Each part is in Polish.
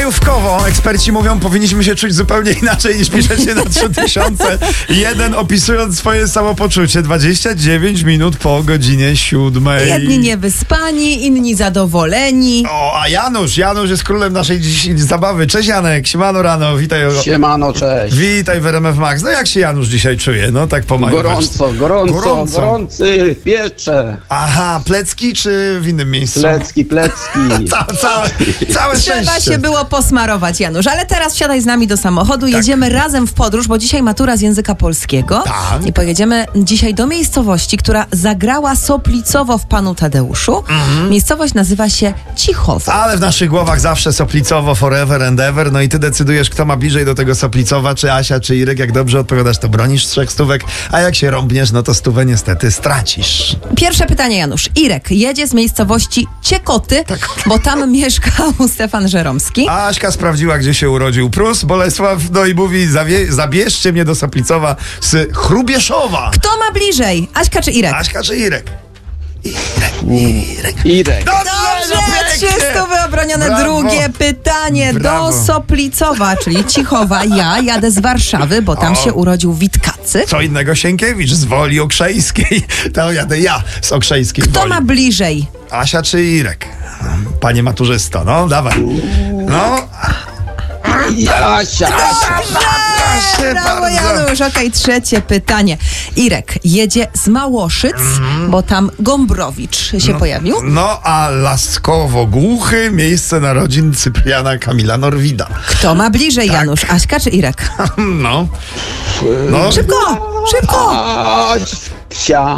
Majówkowo, eksperci mówią, powinniśmy się czuć zupełnie inaczej niż piszecie na 3000. Jeden opisując swoje samopoczucie 29 minut po godzinie 7. Jedni niewyspani, inni zadowoleni. O, a Janusz jest królem naszej dzisiejszej zabawy. Cześć Janek, siemano rano, witaj. Siemano, cześć. Witaj w RMF Max. No jak się Janusz dzisiaj czuje? No tak po majówce. Gorący, piecze. Aha, plecki czy w innym miejscu? Plecki. Całe Trzeba szczęście. się było posmarować, Janusz. Ale teraz wsiadaj z nami do samochodu. Jedziemy razem w podróż, bo dzisiaj matura z języka polskiego. Tak. I pojedziemy dzisiaj do miejscowości, która zagrała Soplicowo w Panu Tadeuszu. Miejscowość nazywa się Cichowo. Ale w naszych głowach zawsze Soplicowo, forever and ever. No i ty decydujesz, kto ma bliżej do tego Soplicowa, czy Asia, czy Irek. Jak dobrze odpowiadasz, to bronisz 3 stówek, a jak się rąbniesz, no to 100 niestety stracisz. Pierwsze pytanie, Janusz. Irek jedzie z miejscowości Ciekoty, bo tam mieszkał Stefan Żeromski. A Aśka sprawdziła, gdzie się urodził Prus, Bolesław, no i mówi, zabierzcie mnie do Soplicowa z Chrubieszowa. Kto ma bliżej? Aśka czy Irek? Aśka czy Irek? Irek. Dobrze, 300 obronione. Brawo. Drugie pytanie. Brawo. Do Soplicowa, czyli Cichowa. Ja jadę z Warszawy, bo tam się urodził Witkacy. Co innego Sienkiewicz z Woli Okrzejskiej. To jadę ja z Okrzejskiej Kto Woli. ma bliżej? Asia czy Irek? Panie maturzysto, no dawaj. No. Asia. Proszę Brawo, bardzo. Janusz. Okej, trzecie pytanie. Irek jedzie z Małoszyc, bo tam Gombrowicz się pojawił. No, a Laskowo Głuchy, miejsce narodzin Cypriana Kamila Norwida. Kto ma bliżej, Janusz? Aśka czy Irek? No. No. Szybko! Asia.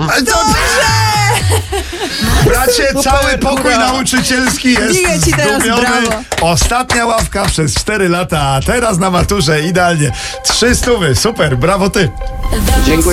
Bracie, cały pokój nauczycielski jest Biję ci teraz zdumiony. brawo. Ostatnia ławka przez 4 lata, a teraz na maturze idealnie. 300, super, brawo ty. Dziękuję.